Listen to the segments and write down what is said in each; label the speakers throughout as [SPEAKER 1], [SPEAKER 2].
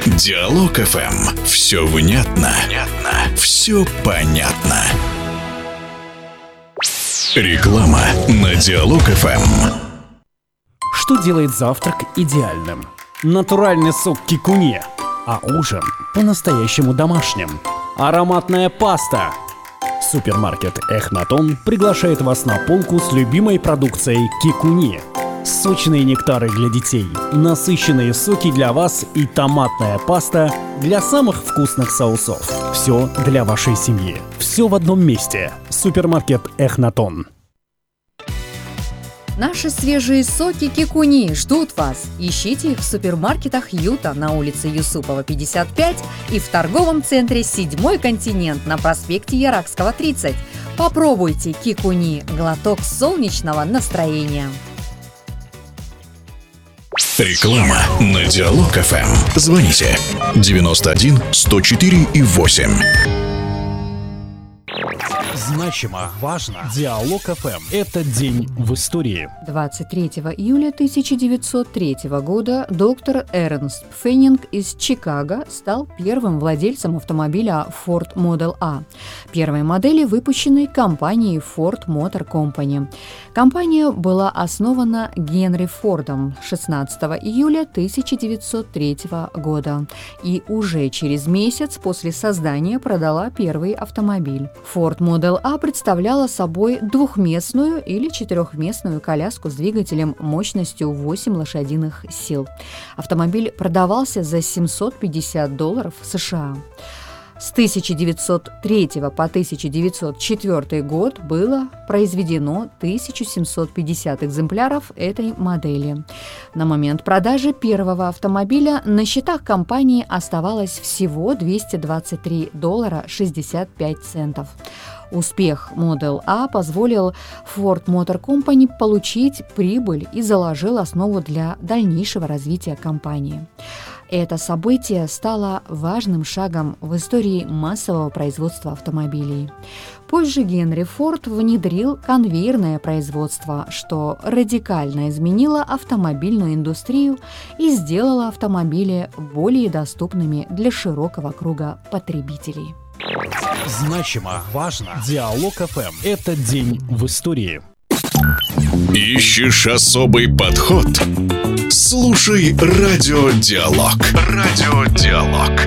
[SPEAKER 1] Диалог ФМ. Все внятно. Все понятно. Реклама на Диалог ФМ.
[SPEAKER 2] Что делает завтрак идеальным? Натуральный сок кикуне, а ужин по-настоящему домашним. Ароматная паста. Супермаркет Эхнатон приглашает вас на полку с любимой продукцией кикуне. Сочные нектары для детей, насыщенные соки для вас и томатная паста для самых вкусных соусов. Все для вашей семьи. Все в одном месте. Супермаркет Эхнатон.
[SPEAKER 3] Наши свежие соки кикуни ждут вас. Ищите их в супермаркетах Юта на улице Юсупова, 55 и в торговом центре «Седьмой континент» на проспекте Яракского, 30. Попробуйте кикуни – глоток солнечного настроения.
[SPEAKER 1] Реклама на Диалог ФМ. Звоните 91 104 и 8.
[SPEAKER 2] Значимо, важно. Диалог ФМ. Это день в истории.
[SPEAKER 3] 23 июля 1903 года доктор Эрнст Пфеннинг из Чикаго стал первым владельцем автомобиля Ford Model A, первой модели, выпущенной компанией Ford Motor Company. Компания была основана Генри Фордом 16 июля 1903 года и уже через месяц после создания продала первый автомобиль. Ford Model A представляла собой двухместную или четырехместную коляску с двигателем мощностью 8 лошадиных сил. Автомобиль продавался за $750 США. С 1903 по 1904 год было произведено 1750 экземпляров этой модели. На момент продажи первого автомобиля на счетах компании оставалось всего $223.65. Успех Model A позволил Ford Motor Company получить прибыль и заложил основу для дальнейшего развития компании. Это событие стало важным шагом в истории массового производства автомобилей. Позже Генри Форд внедрил конвейерное производство, что радикально изменило автомобильную индустрию и сделало автомобили более доступными для широкого круга потребителей.
[SPEAKER 2] Значимо, важно. Диалог ФМ. Это день в истории.
[SPEAKER 1] Ищешь особый подход? Слушай Радиодиалог. Радиодиалог.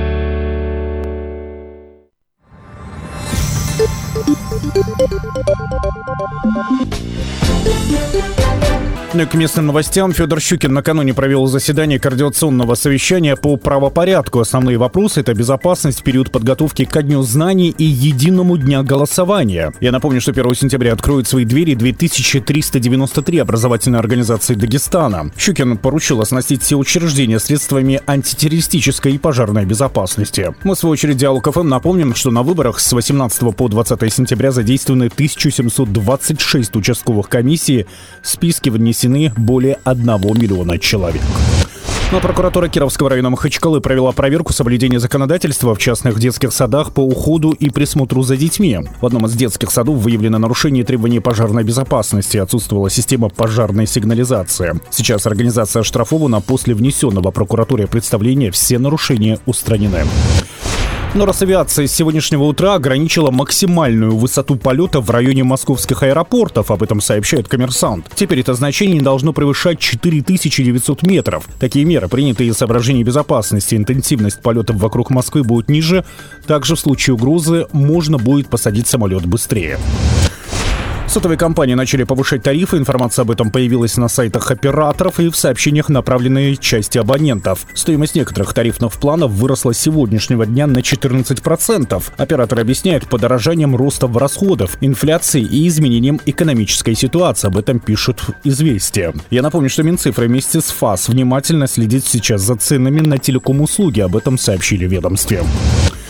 [SPEAKER 2] К местным новостям. Федор Щукин накануне провел заседание координационного совещания по правопорядку. Основные вопросы – это безопасность в период подготовки ко Дню знаний и единому дня голосования. Я напомню, что 1 сентября откроют свои двери 2393 образовательные организации Дагестана. Щукин поручил оснастить все учреждения средствами антитеррористической и пожарной безопасности. Мы, в свою очередь, Диалог ФМ напомним, что на выборах с 18 по 20 сентября задействованы 1726 участковых комиссий. В списке внесены более 1 миллиона человек. Но прокуратура Кировского района Махачкалы провела проверку соблюдения законодательства в частных детских садах по уходу и присмотру за детьми. В одном из детских садов выявлено нарушение требований пожарной безопасности, отсутствовала система пожарной сигнализации. Сейчас организация оштрафована, после внесенного прокуратуре представления все нарушения устранены. Но Росавиация с сегодняшнего утра ограничила максимальную высоту полета в районе московских аэропортов, об этом сообщает «Коммерсант». Теперь это значение не должно превышать 4900 метров. Такие меры, принятые из соображений безопасности, интенсивность полетов вокруг Москвы будет ниже. Также в случае угрозы можно будет посадить самолет быстрее. Сотовые компании начали повышать тарифы. Информация об этом появилась на сайтах операторов и в сообщениях, направленные части абонентов. Стоимость некоторых тарифных планов выросла с сегодняшнего дня на 14%. Операторы объясняют подорожанием роста в расходов, инфляции и изменением экономической ситуации. Об этом пишут «Известия». Я напомню, что Минцифра вместе с ФАС внимательно следит сейчас за ценами на телеком-услуги. Об этом сообщили в ведомстве.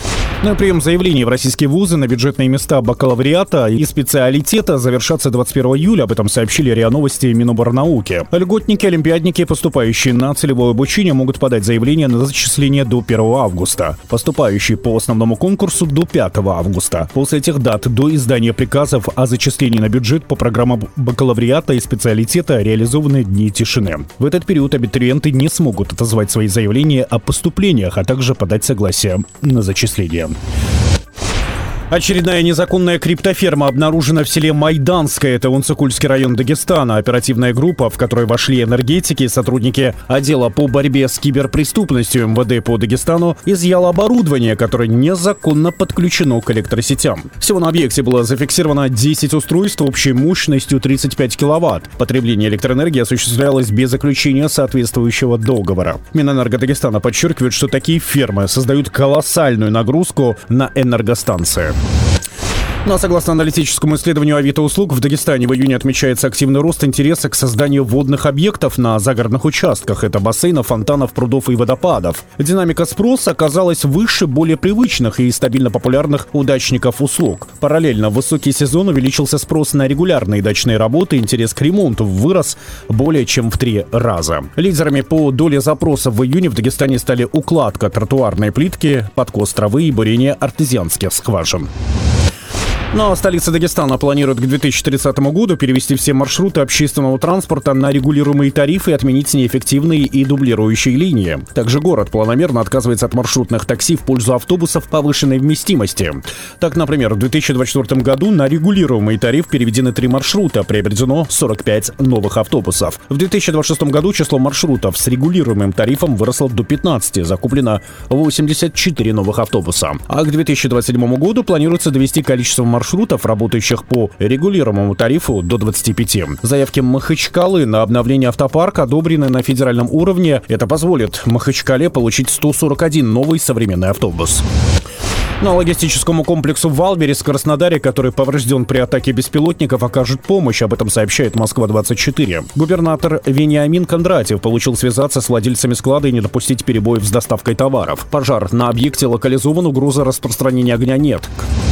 [SPEAKER 2] Прием заявлений в российские вузы на бюджетные места бакалавриата и специалитета завершатся 21 июля. Об этом сообщили РИА Новости и Миноборнауки. Льготники, олимпиадники, поступающие на целевое обучение, могут подать заявление на зачисление до 1 августа. Поступающие по основному конкурсу до 5 августа. После этих дат до издания приказов о зачислении на бюджет по программам бакалавриата и специалитета реализованы дни тишины. В этот период абитуриенты не смогут отозвать свои заявления о поступлениях, а также подать согласие на зачисление. Очередная незаконная криптоферма обнаружена в селе Майданское, это Унцикульский район Дагестана. Оперативная группа, в которой вошли энергетики и сотрудники отдела по борьбе с киберпреступностью МВД по Дагестану, изъяла оборудование, которое незаконно подключено к электросетям. Всего на объекте было зафиксировано 10 устройств общей мощностью 35 киловатт. Потребление электроэнергии осуществлялось без заключения соответствующего договора. Минэнерго Дагестана подчеркивает, что такие фермы создают колоссальную нагрузку на энергостанции. Но согласно аналитическому исследованию Авито услуг, в Дагестане в июне отмечается активный рост интереса к созданию водных объектов на загородных участках. Это бассейнов, фонтанов, прудов и водопадов. Динамика спроса оказалась выше более привычных и стабильно популярных удачников услуг. Параллельно в высокий сезон увеличился спрос на регулярные дачные работы, интерес к ремонту вырос более чем в 3 раза. Лидерами по доле запросов в июне в Дагестане стали укладка тротуарной плитки, подкос травы и бурение артезианских скважин. Но столица Дагестана планирует к 2030 году перевести все маршруты общественного транспорта на регулируемые тарифы и отменить неэффективные и дублирующие линии. Также город планомерно отказывается от маршрутных такси в пользу автобусов повышенной вместимости. Так, например, в 2024 году на регулируемый тариф переведены 3 маршрута, приобретено 45 новых автобусов. В 2026 году число маршрутов с регулируемым тарифом выросло до 15, закуплено 84 новых автобуса. А к 2027 году планируется довести количество маршрутов, работающих по регулируемому тарифу, до 25. Заявки Махачкалы на обновление автопарка одобрены на федеральном уровне. Это позволит Махачкале получить 141 новый современный автобус. На логистическому комплексу в Валберес в Краснодаре, который поврежден при атаке беспилотников, окажет помощь. Об этом сообщает Москва-24. Губернатор Вениамин Кондратьев получил связаться с владельцами склада и не допустить перебоев с доставкой товаров. Пожар на объекте локализован, угрозы распространения огня нет.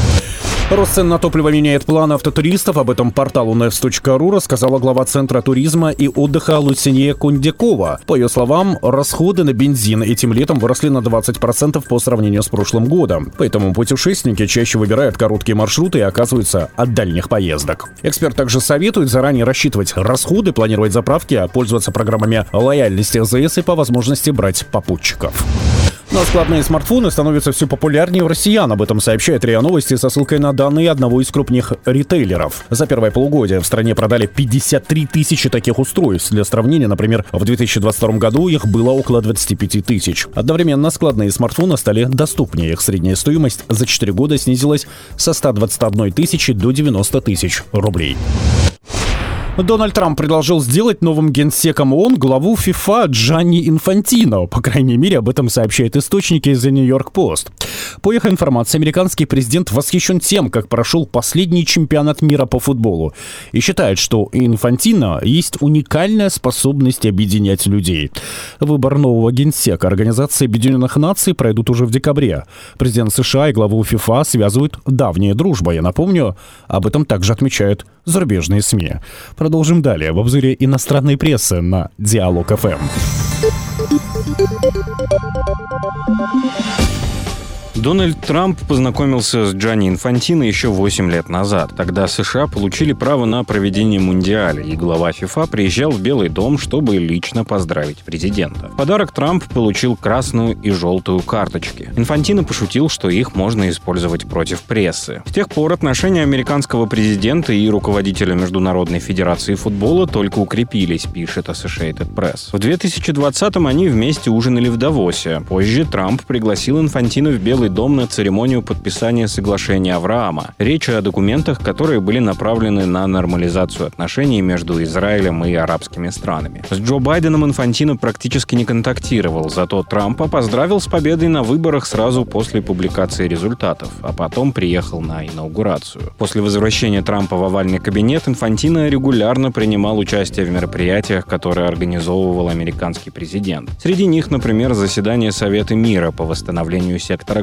[SPEAKER 2] Рост цен на топливо меняет планы автотуристов. Об этом порталу news.ru рассказала глава Центра туризма и отдыха Лусинья Кундякова. По ее словам, расходы на бензин этим летом выросли на 20% по сравнению с прошлым годом. Поэтому путешественники чаще выбирают короткие маршруты и оказываются от дальних поездок. Эксперт также советует заранее рассчитывать расходы, планировать заправки, пользоваться программами лояльности АЗС и по возможности брать попутчиков. Но складные смартфоны становятся все популярнее у россиян. Об этом сообщает РИА Новости со ссылкой на данные одного из крупных ритейлеров. За первое полугодие в стране продали 53 тысячи таких устройств. Для сравнения, например, в 2022 году их было около 25 тысяч. Одновременно складные смартфоны стали доступнее. Их средняя стоимость за 4 года снизилась со 121 тысячи до 90 тысяч рублей. Дональд Трамп предложил сделать новым генсеком ООН главу ФИФА Джанни Инфантино. По крайней мере, об этом сообщают источники из The New York Post. По их информации, американский президент восхищен тем, как прошел последний чемпионат мира по футболу, и считает, что у Инфантино есть уникальная способность объединять людей. Выбор нового генсека Организации Объединенных Наций пройдут уже в декабре. Президент США и главу ФИФА связывают давняя дружба. Я напомню, об этом также отмечают зарубежные СМИ. Продолжим далее в обзоре иностранной прессы на Диалог ФМ.
[SPEAKER 4] Дональд Трамп познакомился с Джанни Инфантино еще 8 лет назад. Тогда США получили право на проведение Мундиаля, и глава ФИФА приезжал в Белый дом, чтобы лично поздравить президента. В подарок Трамп получил красную и желтую карточки. Инфантино пошутил, что их можно использовать против прессы. С тех пор отношения американского президента и руководителя Международной федерации футбола только укрепились, пишет Associated Press. В 2020-м они вместе ужинали в Давосе. Позже Трамп пригласил Инфантино в Белый дом на церемонию подписания соглашения Авраама. Речь о документах, которые были направлены на нормализацию отношений между Израилем и арабскими странами. С Джо Байденом Инфантино практически не контактировал, зато Трампа поздравил с победой на выборах сразу после публикации результатов, а потом приехал на инаугурацию. После возвращения Трампа в овальный кабинет Инфантино регулярно принимал участие в мероприятиях, которые организовывал американский президент. Среди них, например, заседание Совета мира по восстановлению сектора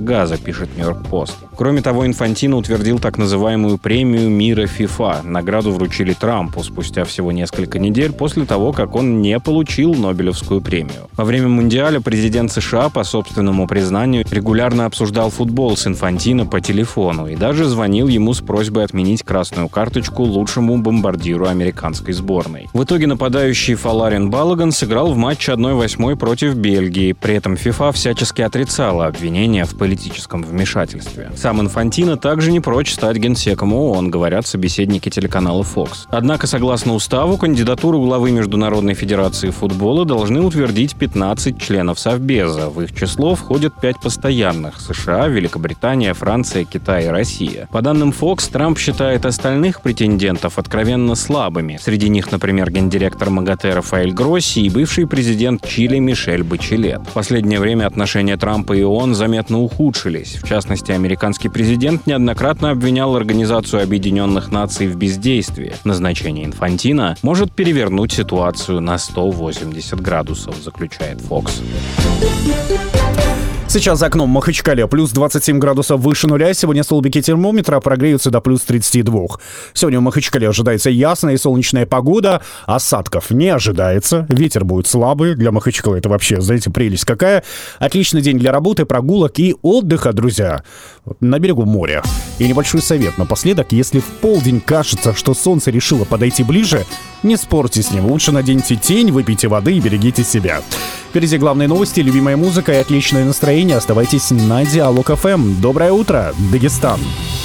[SPEAKER 4] газа, пишет Нью-Йорк Пост. Кроме того, Инфантино утвердил так называемую премию мира FIFA. Награду вручили Трампу спустя всего несколько недель после того, как он не получил Нобелевскую премию. Во время Мундиаля президент США, по собственному признанию, регулярно обсуждал футбол с Инфантино по телефону и даже звонил ему с просьбой отменить красную карточку лучшему бомбардиру американской сборной. В итоге нападающий Фаларин Балаган сыграл в матче 1/8 против Бельгии. При этом FIFA всячески отрицала обвинения в политическом вмешательстве. Сам Инфантино также не прочь стать генсеком ООН, говорят собеседники телеканала Fox. Однако, согласно уставу, кандидатуру главы Международной федерации футбола должны утвердить 15 членов Совбеза. В их число входят 5 постоянных – США, Великобритания, Франция, Китай и Россия. По данным Fox, Трамп считает остальных претендентов откровенно слабыми. Среди них, например, гендиректор МАГАТЭ Рафаэль Гросси и бывший президент Чили Мишель Бачелет. В последнее время отношения Трампа и ООН заметно ухудшились. В частности, американский президент неоднократно обвинял Организацию Объединенных Наций в бездействии. Назначение Инфантино может перевернуть ситуацию на 180 градусов, заключает Fox.
[SPEAKER 2] Сейчас за окном Махачкале плюс 27 градусов выше нуля. Сегодня столбики термометра прогреются до плюс 32. Сегодня в Махачкале ожидается ясная и солнечная погода. Осадков не ожидается. Ветер будет слабый. Для Махачкалы это вообще, знаете, прелесть какая. Отличный день для работы, прогулок и отдыха, друзья. На берегу моря. И небольшой совет напоследок. Если в полдень кажется, что солнце решило подойти ближе, не спорьте с ним. Лучше наденьте тень, выпейте воды и берегите себя. Впереди главные новости, любимая музыка и отличное настроение. Оставайтесь на Диалог ФМ. Доброе утро, Дагестан.